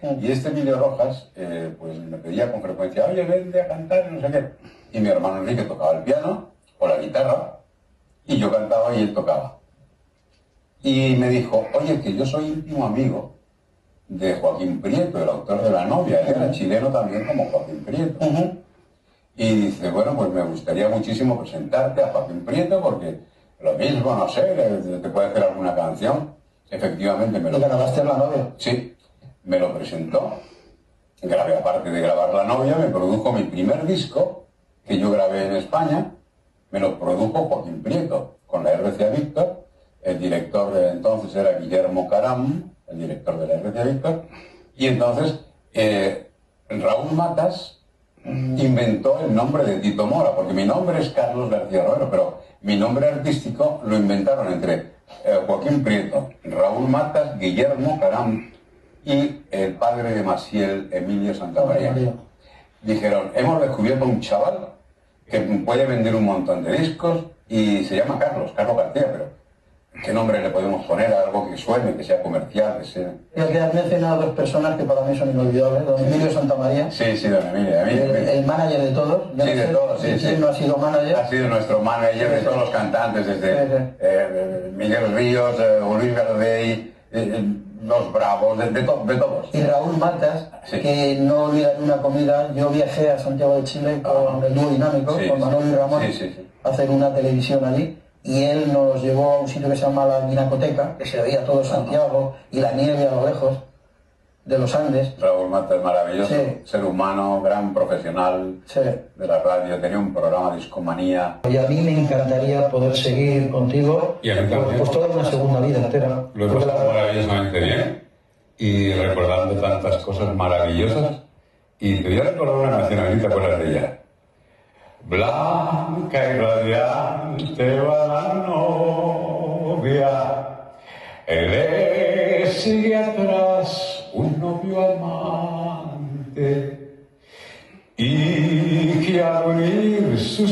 Y este Emilio Rojas, pues me pedía con frecuencia, oye, vente a cantar, no sé qué. Y mi hermano Enrique tocaba el piano o la guitarra, y yo cantaba y él tocaba. Y me dijo, oye, que yo soy íntimo amigo de Joaquín Prieto, el autor de La novia, él era chileno también como Joaquín Prieto. Y dice, bueno, pues me gustaría muchísimo presentarte a Joaquín Prieto porque lo mismo, no sé, te puede hacer alguna canción. Efectivamente me lo... ¿Y grabaste La novia? Sí, me lo presentó. Grabé, aparte de grabar La novia, me produjo mi primer disco que yo grabé en España. Me lo produjo Joaquín Prieto con la RCA Víctor. El director de entonces era Guillermo Caram, el director de la RCA Víctor. Y entonces Raúl Matas inventó el nombre de Tito Mora, porque mi nombre es Carlos García Romero, pero mi nombre artístico lo inventaron entre Joaquín Prieto, Raúl Matas, Guillermo Caram y el padre de Maciel, Emilio Santamaría. Dijeron, hemos descubierto un chaval que puede vender un montón de discos y se llama Carlos García, pero ¿qué nombre le podemos poner a algo que suene, que sea comercial, que sea...? Fíjate que has mencionado dos personas que para mí son inolvidables, don Emilio Santamaría. Sí, don Emilio. El manager de todos. Sí, de todos, sí. ¿Quién no ha sido manager? Ha sido nuestro manager de todos los cantantes, desde Miguel Ríos, Luis Gardey, Los Bravos, de todos. Y Raúl Matas, que no olvidaré una comida, yo viajé a Santiago de Chile con el dúo dinámico, con Manolo y Ramón, a hacer una televisión allí. Y él nos llevó a un sitio que se llama la Pinacoteca, que se veía todo Santiago y la nieve a lo lejos de los Andes. Raúl Matas, maravilloso, ser humano, gran profesional de la radio, tenía un programa Discomanía. Y a mí me encantaría poder seguir contigo, y a mí también. Pues toda una segunda vida entera. Lo he pasado maravillosamente bien y recordando tantas cosas maravillosas. Y te voy a recordar una canción, a mí te acuerdas de ella. Blanca y radiante va la novia, él sigue atrás un novio amante, y que al unir sus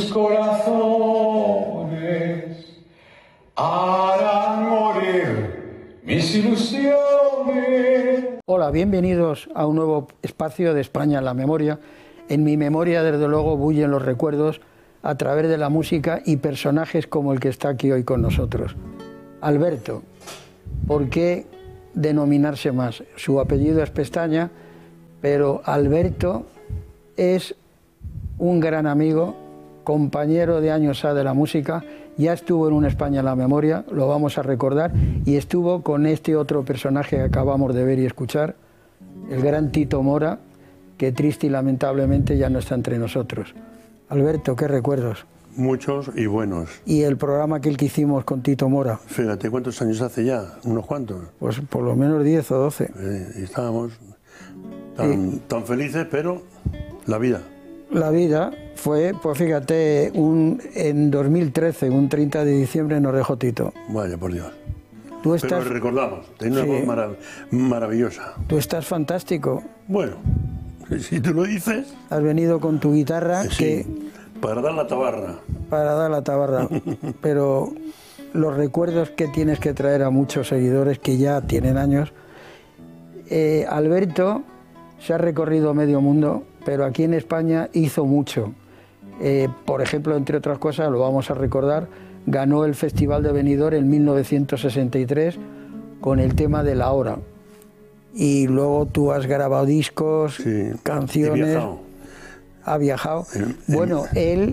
corazones harán morir mis ilusiones. Hola, bienvenidos a un nuevo espacio de España en la memoria. En mi memoria, desde luego, bullen los recuerdos a través de la música y personajes como el que está aquí hoy con nosotros. Alberto, ¿por qué denominarse más? Su apellido es Pestaña, pero Alberto es un gran amigo, compañero de años A de la música, ya estuvo en un España en la memoria, lo vamos a recordar, y estuvo con este otro personaje que acabamos de ver y escuchar, el gran Tito Mora, que triste y lamentablemente ya no está entre nosotros. Alberto, ¿qué recuerdos? Muchos y buenos. ¿Y el programa que hicimos con Tito Mora? Fíjate, ¿cuántos años hace ya? ¿Unos cuantos? Pues por lo menos 10 o 12. Y estábamos tan felices, pero la vida. La vida fue, pues fíjate, en 2013, un 30 de diciembre nos dejó Tito. Vaya, por Dios. Tú estás... Pero recordamos, tenía una voz maravillosa. Tú estás fantástico. Bueno, si tú lo dices... Has venido con tu guitarra que... Para dar la tabarra. Para dar la tabarra. Pero los recuerdos que tienes que traer a muchos seguidores que ya tienen años. Alberto se ha recorrido medio mundo, pero aquí en España hizo mucho. Por ejemplo, entre otras cosas, lo vamos a recordar, ganó el Festival de Benidorm en 1963 con el tema de La Hora. Y luego tú has grabado discos, canciones, ha viajado. Bueno, él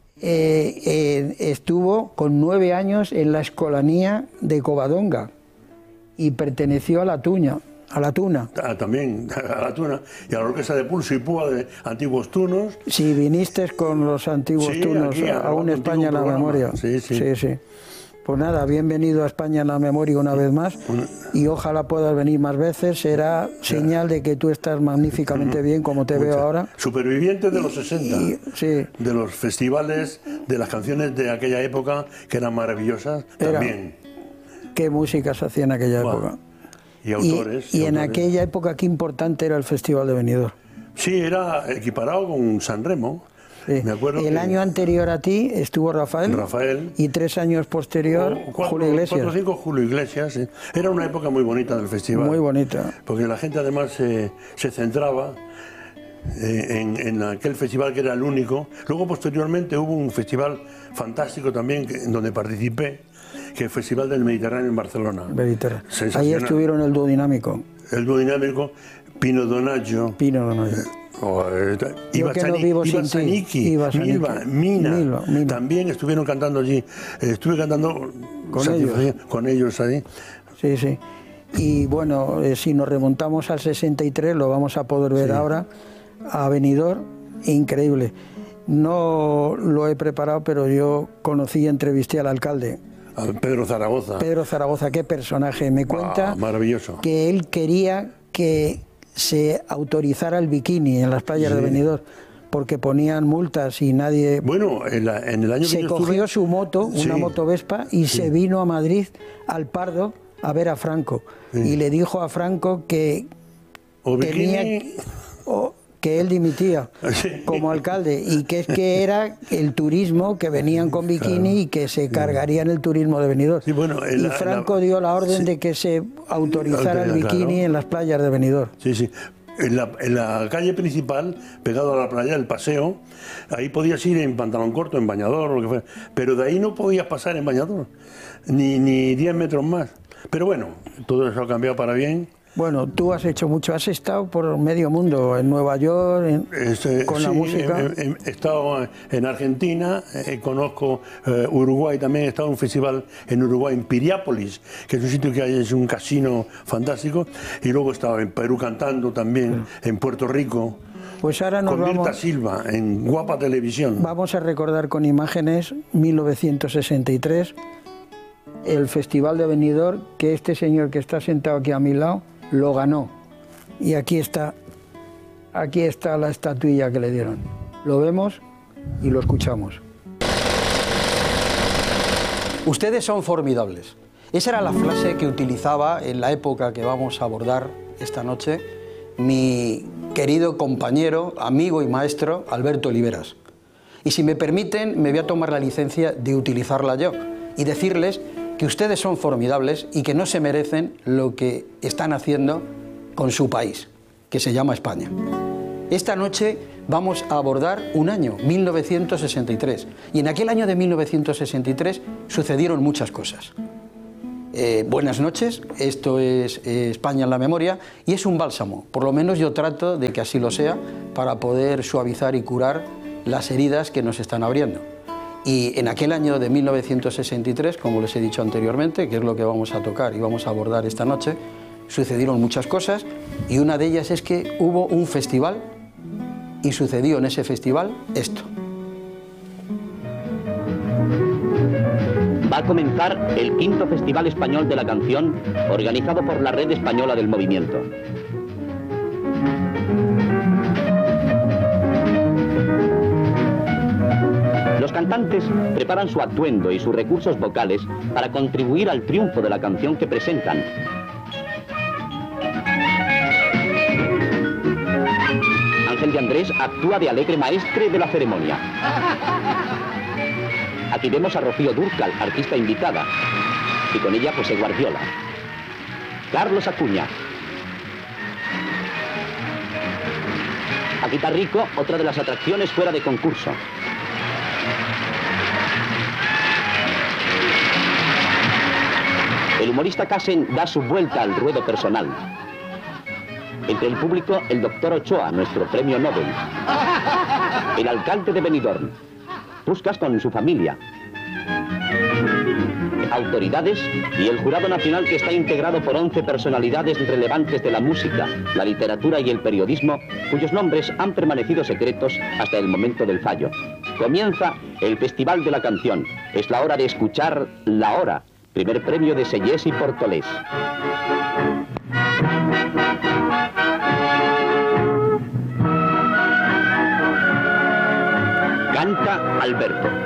estuvo con 9 años en la Escolanía de Covadonga y perteneció a la Tuna. También, a la Tuna. Y a la Orquesta de Pulso y Púa de Antiguos Tunos. Sí, viniste con los Antiguos Tunos a un España en la memoria. Sí. Pues nada, bienvenido a España en la memoria una vez más y ojalá puedas venir más veces. Será señal de que tú estás magníficamente bien, como te veo ahora. Superviviente de los 60, de los festivales, de las canciones de aquella época que eran maravillosas también. ¿Qué música se hacía en aquella época? Y autores. Y en aquella época, qué importante era el Festival de Benidorm. Sí, era equiparado con San Remo. Sí. Me acuerdo el año anterior a ti estuvo Rafael. Y 3 años posterior, Julio Iglesias. 4 o 5, Julio Iglesias. Sí. Era una época muy bonita del festival. Muy bonita. Porque la gente además se centraba en aquel festival que era el único. Luego posteriormente hubo un festival fantástico también en donde participé, que es el Festival del Mediterráneo en Barcelona. Ahí estuvieron el dúo dinámico. El dúo dinámico, Pino Donaggio. Iva Zanicki, Mina. También estuvieron cantando allí. Estuve cantando con ellos ahí. Sí, sí. Y bueno, si nos remontamos al 63, lo vamos a poder ver ahora, a Benidorm, increíble. No lo he preparado, pero yo conocí y entrevisté al alcalde. Pedro Zaragoza. Pedro Zaragoza, qué personaje. Me cuenta maravilloso. Que él quería que se autorizara el bikini en las playas de Benidorm, porque ponían multas y nadie... Bueno, en el año que se cogió su moto, una moto Vespa, y se vino a Madrid, al Pardo, a ver a Franco. Y le dijo a Franco que que él dimitía como alcalde, y que es que era el turismo, que venían con bikini y que se cargarían el turismo de Benidorm. Y Franco dio la orden de que se autorizara el bikini en las playas de Benidorm. Sí, sí. En la calle principal, pegado a la playa, el paseo, ahí podías ir en pantalón corto, en bañador, lo que fuera, pero de ahí no podías pasar en bañador, ni 10 metros más. Pero bueno, todo eso ha cambiado para bien. Bueno, tú has hecho mucho, has estado por medio mundo, en Nueva York, con la música. He estado en Argentina, conozco Uruguay también, he estado en un festival en Uruguay, en Piriápolis, que es un sitio que hay, es un casino fantástico, y luego he estado en Perú cantando también, en Puerto Rico. Pues ahora nos con Mirta Silva, en Guapa Televisión. Vamos a recordar con imágenes 1963, el Festival de Benidorm, que este señor que está sentado aquí a mi lado lo ganó. Y aquí está la estatuilla que le dieron. Lo vemos y lo escuchamos. Ustedes son formidables. Esa era la frase que utilizaba en la época que vamos a abordar esta noche mi querido compañero, amigo y maestro Alberto Oliveras. Y si me permiten, me voy a tomar la licencia de utilizarla yo y decirles que ustedes son formidables y que no se merecen lo que están haciendo con su país, que se llama España. Esta noche vamos a abordar un año, 1963, y en aquel año de 1963 sucedieron muchas cosas. Buenas noches, esto es España en la memoria, y es un bálsamo, por lo menos yo trato de que así lo sea, para poder suavizar y curar las heridas que nos están abriendo. Y en aquel año de 1963, como les he dicho anteriormente, que es lo que vamos a tocar y vamos a abordar esta noche, sucedieron muchas cosas, y una de ellas es que hubo un festival y sucedió en ese festival esto. Va a comenzar el 5º Festival Español de la Canción, organizado por la Red Española del Movimiento. Los cantantes preparan su atuendo y sus recursos vocales para contribuir al triunfo de la canción que presentan. Ángel de Andrés actúa de alegre maestre de la ceremonia. Aquí vemos a Rocío Dúrcal, artista invitada, y con ella José Guardiola. Carlos Acuña. Aquí está Rico, otra de las atracciones fuera de concurso. El humorista Casen da su vuelta al ruedo personal. Entre el público, el doctor Ochoa, nuestro premio Nobel. El alcalde de Benidorm. Puskás con su familia. Autoridades y el jurado nacional, que está integrado por 11 personalidades relevantes de la música, la literatura y el periodismo, cuyos nombres han permanecido secretos hasta el momento del fallo. Comienza el Festival de la Canción. Es la hora de escuchar La Hora, primer premio de Sellés y Portolés. Canta Alberto.